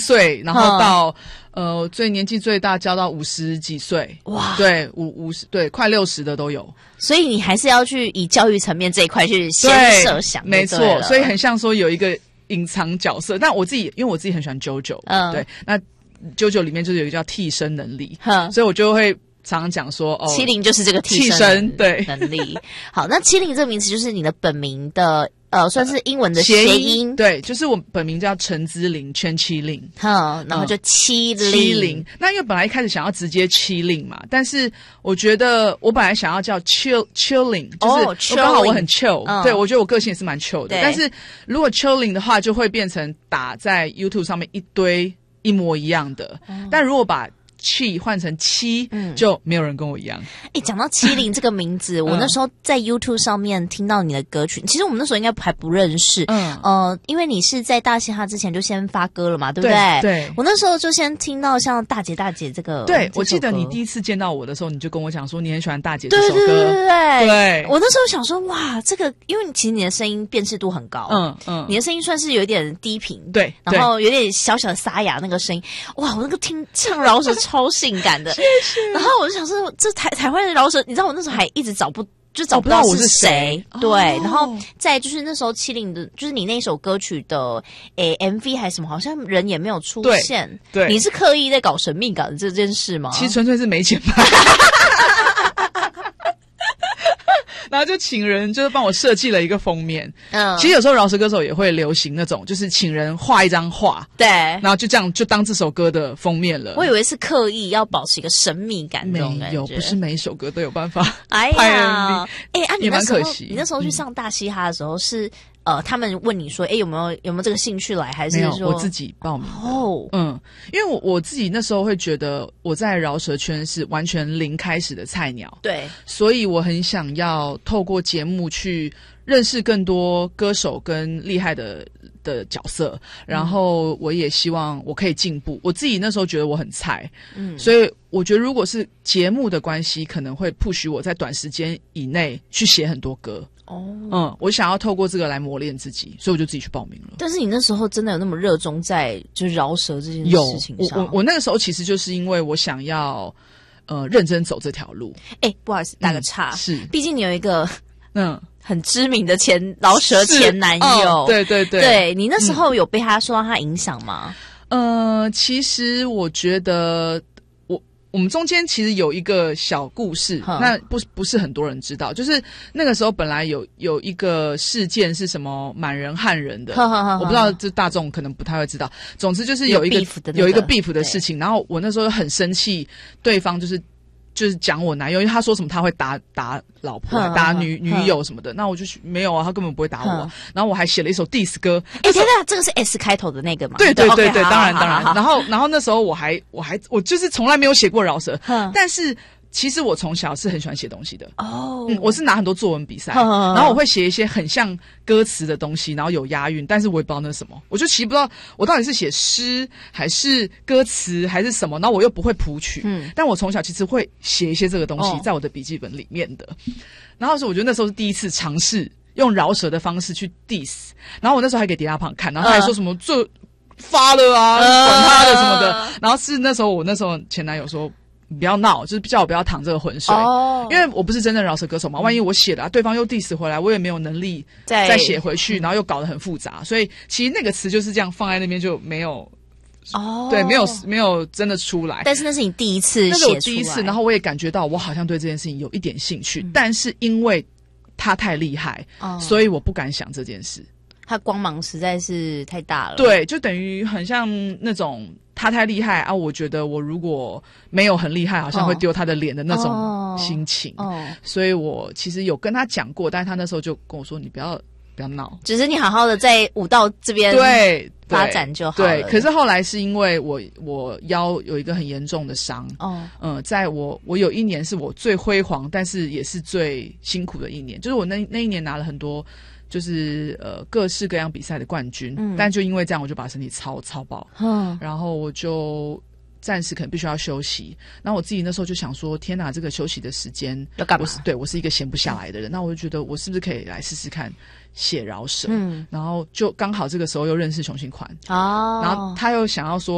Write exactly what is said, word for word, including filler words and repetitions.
岁，然后到呃最年纪最大教到五十几岁，哇，对，五五十对快六十的都有。 所以你还是要去以教育层面这一块去先设想， 没错，所以很像说有一个隐藏角色。但我自己因为我自己很喜欢 JoJo， 嗯，对，那 JoJo 里面就是有一个叫替身能力，所以我就会常常讲说，哦， 七零就是这个替身对能力。好，那七零这个名词就是你的本名的。呃，算是英文的谐音，谐音对，就是我本名叫陈姿玲，圈七零， 嗯，然后就七零， 七零。那因为本来一开始想要直接七零嘛，但是我觉得我本来想要叫 chill chilling， 就是刚好我很 chill，、哦、对我觉得我个性也是蛮 chill 的。但是如果 chilling 的话，就会变成打在 YouTube 上面一堆一模一样的。嗯、但如果把气换成七、嗯，就没有人跟我一样。 哎，讲到七零这个名字，我那时候在 YouTube 上面听到你的歌曲，其实我们那时候应该还不认识，嗯，呃，因为你是在大嘻哈之前就先发歌了嘛，对不对？ 对， 我那时候就先听到像大姐大姐这个， 对，我记得你第一次见到我的时候，你就跟我讲说你很喜欢大姐这首歌，对对对对对， 我那时候想说哇，这个因为其实你的声音辨识度很高，嗯嗯，你的声音算是有点低频， 对， 然后有点小小的沙哑那个声音，哇，我那个听唱饶舌超性感的。谢谢。然后我就想说，这台台湾的饶舌，你知道我那时候还一直找不就找不到是谁，哦、对。然后再就是那时候七零的，就是你那首歌曲的诶 M V 还是什么，好像人也没有出现。 对，对你是刻意在搞神秘感这件事吗？ 其实纯粹是没钱拍。然后就请人就是帮我设计了一个封面，嗯，其实有时候饶舌歌手也会流行那种，就是请人画一张画， 对， 然后就这样就当这首歌的封面了。 我以为是刻意要保持一个神秘感， 没有，不是每一首歌都有办法哎拍 M V， 哎，啊，你那时候也蛮可惜， 你那时候去上大嘻哈的时候是。嗯呃，他们问你说，哎，有没有有没有这个兴趣来，还是说没有我自己报名的？哦，嗯，因为我我自己那时候会觉得我在饶舌圈是完全零开始的菜鸟， 对， 所以我很想要透过节目去认识更多歌手跟厉害的的角色，然后我也希望我可以进步。我自己那时候觉得我很菜，嗯，所以我觉得如果是节目的关系，可能会 push 我在短时间以内去写很多歌。哦，嗯，我想要透过这个来磨练自己，所以我就自己去报名了。 但是你那时候真的有那么热衷在就是饶舌这件事情上？ 有，我我我那个时候其实就是因为我想要呃认真走这条路。 哎，不好意思，打个岔， 嗯、是， 毕竟你有一个嗯很知名的前饶舌前男友， 哦、对对对， 对你那时候有被他受到他影响吗？ 嗯、呃，其实我觉得。我们中间其实有一个小故事，那不不是很多人知道，就是那个时候本来有有一个事件是什么满人汉人的，我不知道这大众可能不太会知道。总之就是有一个有, beef 的、那个、 有一个 beef 的事情，然后我那时候很生气，对方就是就是讲我男友，因为他说什么他会打打老婆、打女女友什么的，那我就没有啊，他根本不会打我。然后我还写了一首 diss 歌， 哎，等等，这个是 S 开头的那个吗？ 对对对对， okay, 当然当然。然后然后那时候我还我还我就是从来没有写过饶舌，但是。其实我从小是很喜欢写东西的哦、oh. 嗯，我是拿很多作文比赛， oh. 然后我会写一些很像歌词的东西，然后有押韵，但是我也不知道那是什么，我就其实不知道我到底是写诗还是歌词还是什么，然后我又不会谱曲，嗯，但我从小其实会写一些这个东西在我的笔记本里面的， oh. 然后是我觉得那时候是第一次尝试用饶舌的方式去 diss， 然后我那时候还给迪拉胖看，然后他还说什么这、uh. 发了啊，管他的什么的， uh. 然后是那时候我那时候前男友说。不要闹，就是叫我不要淌这个浑水，哦、因为我不是真正饶舌歌手嘛。万一我写了、啊，对方又 diss 回来，我也没有能力再写回去，然后又搞得很复杂。所以其实那个词就是这样放在那边就没有，哦，对，没有没有真的出来。 但是那是你第一次写出来， 那是我第一次，然后我也感觉到我好像对这件事情有一点兴趣，嗯、但是因为他太厉害、哦，所以我不敢想这件事。 他光芒实在是太大了， 对，就等于很像那种他太厉害啊，我觉得我如果没有很厉害，好像会丢他的脸的那种心情。哦哦、所以我其实有跟他讲过，但是他那时候就跟我说：“你不要不要闹， 只是你好好的在舞蹈这边对发展就好了。” 对，可是后来是因为我我腰有一个很严重的伤，哦，嗯，在我我有一年是我最辉煌，但是也是最辛苦的一年，就是我那那一年拿了很多。就是呃各式各样比赛的冠军，嗯，但就因为这样，我就把身体操操爆，嗯，然后我就暂时可能必须要休息。然后我自己那时候就想说，天哪，这个休息的时间要干嘛？ 我是对我是一个闲不下来的人，那我就觉得我是不是可以来试试看写饶舌？嗯，然后就刚好这个时候又认识熊信宽，哦，然后他又想要说。